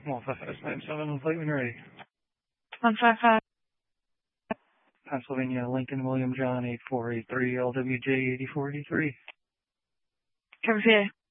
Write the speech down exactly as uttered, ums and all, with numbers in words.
one five five nine seven, flight when ready. one five five. Pennsylvania, Lincoln, William John, eight four eight three, L W J eighty-four eighty-three. Cover